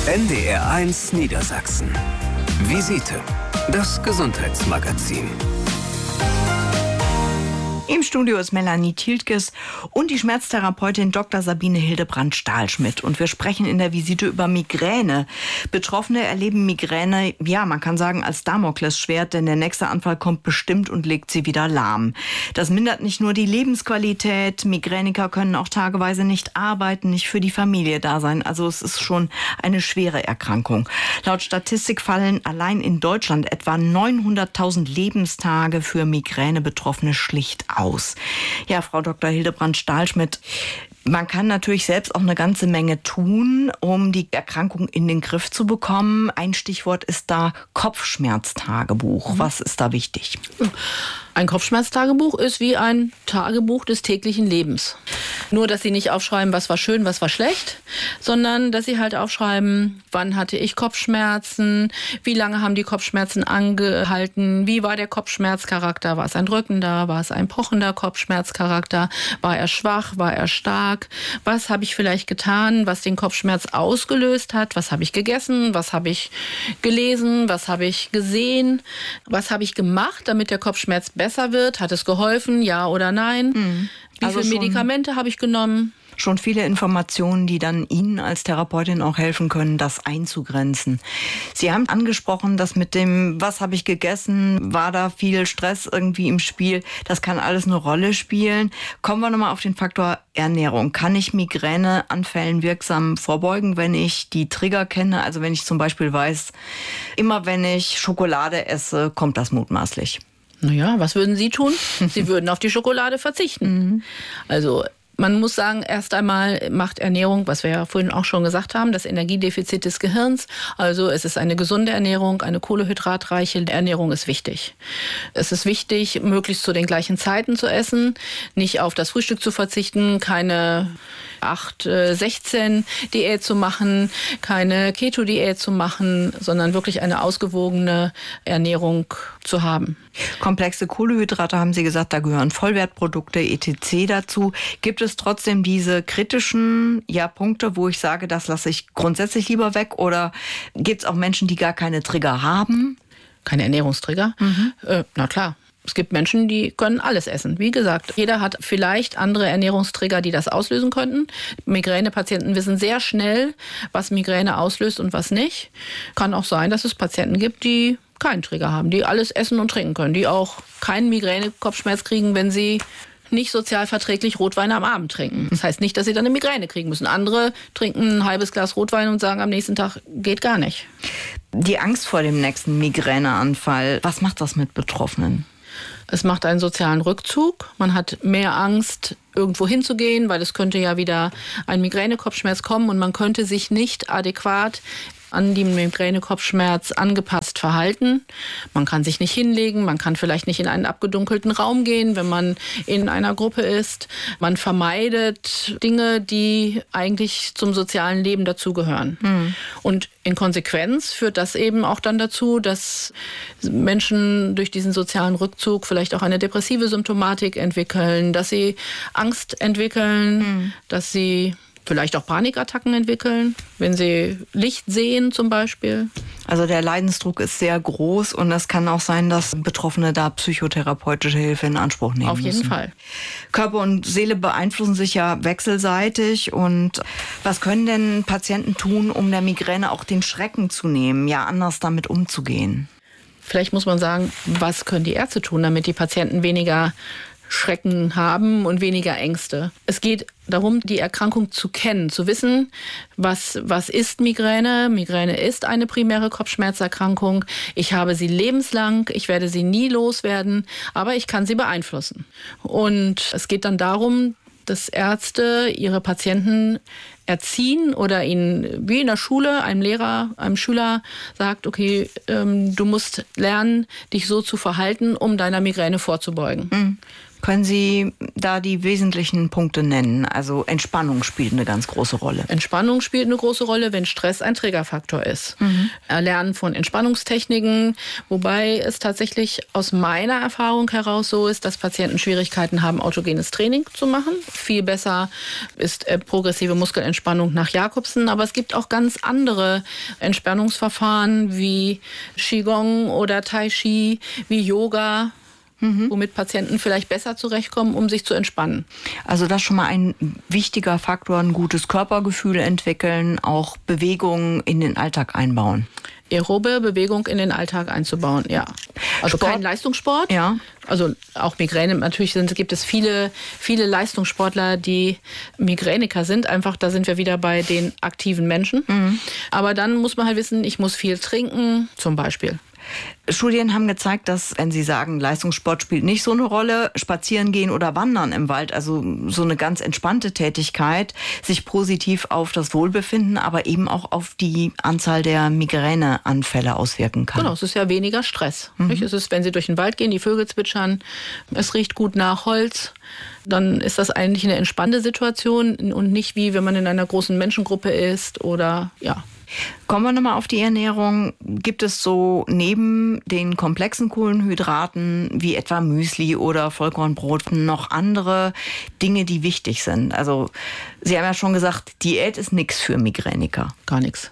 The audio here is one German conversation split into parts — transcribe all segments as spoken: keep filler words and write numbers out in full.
N D R eins Niedersachsen. Visite, das Gesundheitsmagazin. Im Studio ist Melanie Tieltges und die Schmerztherapeutin Doktor Sabine Hildebrand-Stahlschmidt. Und wir sprechen in der Visite über Migräne. Betroffene erleben Migräne, ja, man kann sagen, als Damoklesschwert, denn der nächste Anfall kommt bestimmt und legt sie wieder lahm. Das mindert nicht nur die Lebensqualität, Migräniker können auch tageweise nicht arbeiten, nicht für die Familie da sein. Also es ist schon eine schwere Erkrankung. Laut Statistik fallen allein in Deutschland etwa neunhunderttausend Lebenstage für Migräne-Betroffene schlicht aus. Ja, Frau Doktor Hildebrand-Stahlschmidt, man kann natürlich selbst auch eine ganze Menge tun, um die Erkrankung in den Griff zu bekommen. Ein Stichwort ist da Kopfschmerztagebuch. Was ist da wichtig? Ein Kopfschmerztagebuch ist wie ein Tagebuch des täglichen Lebens. Nur, dass Sie nicht aufschreiben, was war schön, was war schlecht, sondern dass Sie halt aufschreiben, wann hatte ich Kopfschmerzen, wie lange haben die Kopfschmerzen angehalten, wie war der Kopfschmerzcharakter, war es ein drückender, war es ein pochender Kopfschmerzcharakter, war er schwach, war er stark, was habe ich vielleicht getan, was den Kopfschmerz ausgelöst hat, was habe ich gegessen, was habe ich gelesen, was habe ich gesehen, was habe ich gemacht, damit der Kopfschmerz besser wird, hat es geholfen, ja oder nein, mhm. Wie also viele Medikamente habe ich genommen? Schon viele Informationen, die dann Ihnen als Therapeutin auch helfen können, das einzugrenzen. Sie haben angesprochen, dass mit dem, was habe ich gegessen, war da viel Stress irgendwie im Spiel. Das kann alles eine Rolle spielen. Kommen wir nochmal auf den Faktor Ernährung. Kann ich Migräneanfällen wirksam vorbeugen, wenn ich die Trigger kenne? Also wenn ich zum Beispiel weiß, immer wenn ich Schokolade esse, kommt das mutmaßlich. Naja, was würden Sie tun? Sie würden auf die Schokolade verzichten. Mhm. Also man muss sagen, erst einmal macht Ernährung, was wir ja vorhin auch schon gesagt haben, das Energiedefizit des Gehirns. Also es ist eine gesunde Ernährung, eine kohlehydratreiche Ernährung ist wichtig. Es ist wichtig, möglichst zu den gleichen Zeiten zu essen, nicht auf das Frühstück zu verzichten, keine acht sechzehn Diät zu machen, keine Keto-Diät zu machen, sondern wirklich eine ausgewogene Ernährung zu haben. Komplexe Kohlenhydrate, haben Sie gesagt, da gehören Vollwertprodukte et cetera dazu. Gibt es trotzdem diese kritischen ja, Punkte, wo ich sage, das lasse ich grundsätzlich lieber weg? Oder gibt es auch Menschen, die gar keine Trigger haben? Keine Ernährungstrigger? Mhm. Äh, na klar. Es gibt Menschen, die können alles essen. Wie gesagt, jeder hat vielleicht andere Ernährungstrigger, die das auslösen könnten. Migränepatienten wissen sehr schnell, was Migräne auslöst und was nicht. Kann auch sein, dass es Patienten gibt, die keinen Trigger haben, die alles essen und trinken können, die auch keinen Migräne-Kopfschmerz kriegen, wenn sie nicht sozial verträglich Rotwein am Abend trinken. Das heißt nicht, dass sie dann eine Migräne kriegen müssen. Andere trinken ein halbes Glas Rotwein und sagen am nächsten Tag, geht gar nicht. Die Angst vor dem nächsten Migräneanfall, was macht das mit Betroffenen? Es macht einen sozialen Rückzug. Man hat mehr Angst, irgendwo hinzugehen, weil es könnte ja wieder ein Migränekopfschmerz kommen und man könnte sich nicht adäquat an den Migränekopfschmerz angepasst verhalten. Man kann sich nicht hinlegen, man kann vielleicht nicht in einen abgedunkelten Raum gehen, wenn man in einer Gruppe ist. Man vermeidet Dinge, die eigentlich zum sozialen Leben dazugehören. Mhm. Und in Konsequenz führt das eben auch dann dazu, dass Menschen durch diesen sozialen Rückzug vielleicht auch eine depressive Symptomatik entwickeln, dass sie Angst entwickeln, mhm. dass sie vielleicht auch Panikattacken entwickeln, wenn sie Licht sehen zum Beispiel. Also der Leidensdruck ist sehr groß und es kann auch sein, dass Betroffene da psychotherapeutische Hilfe in Anspruch nehmen Auf jeden müssen. Fall. Körper und Seele beeinflussen sich ja wechselseitig. Und was können denn Patienten tun, um der Migräne auch den Schrecken zu nehmen, ja anders damit umzugehen? Vielleicht muss man sagen, was können die Ärzte tun, damit die Patienten weniger Schrecken haben und weniger Ängste. Es geht darum, die Erkrankung zu kennen, zu wissen, was, was ist Migräne. Migräne ist eine primäre Kopfschmerzerkrankung. Ich habe sie lebenslang, ich werde sie nie loswerden, aber ich kann sie beeinflussen. Und es geht dann darum, dass Ärzte ihre Patienten erziehen oder ihnen, wie in der Schule, einem Lehrer, einem Schüler sagt, okay, ähm, du musst lernen, dich so zu verhalten, um deiner Migräne vorzubeugen. Mhm. Können Sie da die wesentlichen Punkte nennen? Also Entspannung spielt eine ganz große Rolle. Entspannung spielt eine große Rolle, wenn Stress ein Triggerfaktor ist. Mhm. Erlernen von Entspannungstechniken, wobei es tatsächlich aus meiner Erfahrung heraus so ist, dass Patienten Schwierigkeiten haben, autogenes Training zu machen. Viel besser ist äh, progressive Muskelentspannung nach Jacobsen, aber es gibt auch ganz andere Entspannungsverfahren wie Qigong oder Tai Chi, wie Yoga, mhm. womit Patienten vielleicht besser zurechtkommen, um sich zu entspannen. Also das ist schon mal ein wichtiger Faktor, ein gutes Körpergefühl entwickeln, auch Bewegung in den Alltag einbauen. Aerobe Bewegung in den Alltag einzubauen, ja. Also Sport? Kein Leistungssport. Ja. Also auch Migräne, natürlich sind, gibt es viele, viele Leistungssportler, die Migräniker sind. Einfach, da sind wir wieder bei den aktiven Menschen. Mhm. Aber dann muss man halt wissen, ich muss viel trinken, zum Beispiel. Studien haben gezeigt, dass, wenn Sie sagen, Leistungssport spielt nicht so eine Rolle, spazieren gehen oder wandern im Wald, also so eine ganz entspannte Tätigkeit, sich positiv auf das Wohlbefinden, aber eben auch auf die Anzahl der Migräneanfälle auswirken kann. Genau, es ist ja weniger Stress. Mhm. Nicht? Es ist, wenn Sie durch den Wald gehen, die Vögel zwitschern, es riecht gut nach Holz, dann ist das eigentlich eine entspannte Situation und nicht wie, wenn man in einer großen Menschengruppe ist oder ja. Kommen wir nochmal auf die Ernährung. Gibt es so neben den komplexen Kohlenhydraten wie etwa Müsli oder Vollkornbrot noch andere Dinge, die wichtig sind? Also Sie haben ja schon gesagt, Diät ist nichts für Migräniker. Gar nichts.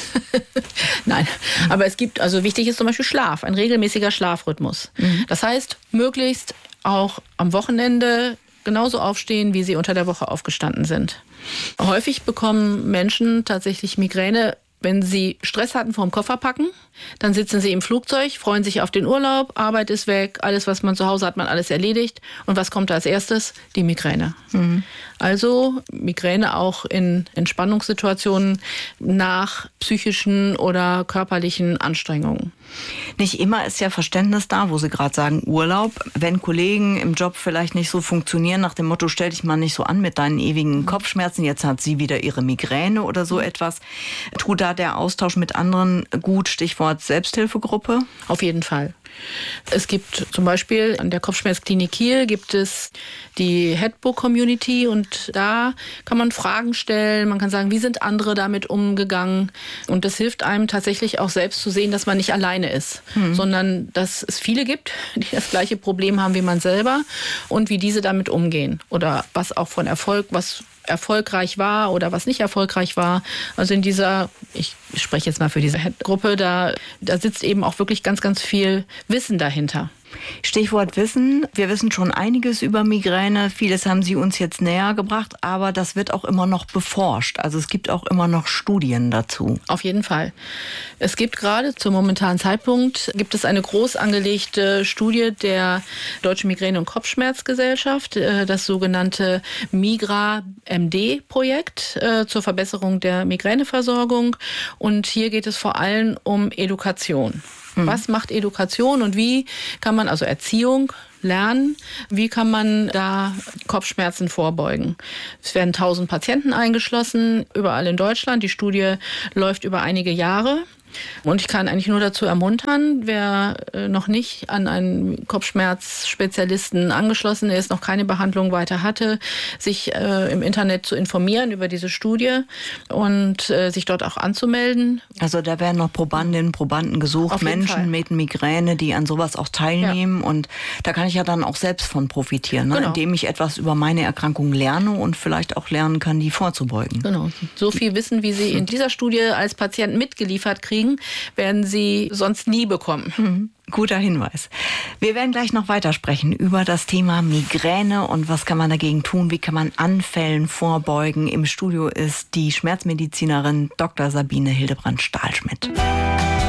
Nein, aber es gibt, also wichtig ist zum Beispiel Schlaf, ein regelmäßiger Schlafrhythmus. Mhm. Das heißt, möglichst auch am Wochenende genauso aufstehen, wie sie unter der Woche aufgestanden sind. Häufig bekommen Menschen tatsächlich Migräne, wenn sie Stress hatten vorm Kofferpacken. Dann sitzen sie im Flugzeug, freuen sich auf den Urlaub, Arbeit ist weg, alles, was man zu Hause hat, man alles erledigt. Und was kommt als erstes? Die Migräne. Mhm. Also Migräne auch in Entspannungssituationen nach psychischen oder körperlichen Anstrengungen. Nicht immer ist ja Verständnis da, wo Sie gerade sagen Urlaub. Wenn Kollegen im Job vielleicht nicht so funktionieren, nach dem Motto, stell dich mal nicht so an mit deinen ewigen Kopfschmerzen, jetzt hat sie wieder ihre Migräne oder so etwas. Tut da der Austausch mit anderen gut, Stichwort Selbsthilfegruppe? Auf jeden Fall. Es gibt zum Beispiel an der Kopfschmerzklinik Kiel gibt es die Headbook-Community und da kann man Fragen stellen, man kann sagen, wie sind andere damit umgegangen und das hilft einem tatsächlich auch selbst zu sehen, dass man nicht alleine ist, mhm. sondern dass es viele gibt, die das gleiche Problem haben wie man selber und wie diese damit umgehen oder was auch von Erfolg, was erfolgreich war oder was nicht erfolgreich war. Also in dieser, ich spreche jetzt mal für diese Gruppe, da, da sitzt eben auch wirklich ganz, ganz viel Wissen dahinter. Stichwort Wissen. Wir wissen schon einiges über Migräne. Vieles haben Sie uns jetzt näher gebracht, aber das wird auch immer noch beforscht. Also es gibt auch immer noch Studien dazu. Auf jeden Fall. Es gibt gerade zum momentanen Zeitpunkt gibt es eine groß angelegte Studie der Deutschen Migräne- und Kopfschmerzgesellschaft, das sogenannte Migra-M D-Projekt zur Verbesserung der Migräneversorgung. Und hier geht es vor allem um Education. Was macht Education und wie kann man, also Erziehung, lernen, wie kann man da Kopfschmerzen vorbeugen? Es werden tausend Patienten eingeschlossen, überall in Deutschland. Die Studie läuft über einige Jahre. Und ich kann eigentlich nur dazu ermuntern, wer noch nicht an einen Kopfschmerzspezialisten angeschlossen ist, noch keine Behandlung weiter hatte, sich äh, im Internet zu informieren über diese Studie und äh, sich dort auch anzumelden. Also da werden noch Probandinnen und Probanden gesucht, Menschen Fall. mit Migräne, die an sowas auch teilnehmen. Ja. Und da kann ich ja dann auch selbst von profitieren, ne? Genau. Indem ich etwas über meine Erkrankung lerne und vielleicht auch lernen kann, die vorzubeugen. Genau. So viel Wissen, wie Sie in dieser Studie als Patient mitgeliefert kriegen, werden Sie sonst nie bekommen. Mhm. Guter Hinweis. Wir werden gleich noch weitersprechen über das Thema Migräne und was kann man dagegen tun, wie kann man Anfällen vorbeugen. Im Studio ist die Schmerzmedizinerin Doktor Sabine Hildebrand-Stahlschmidt.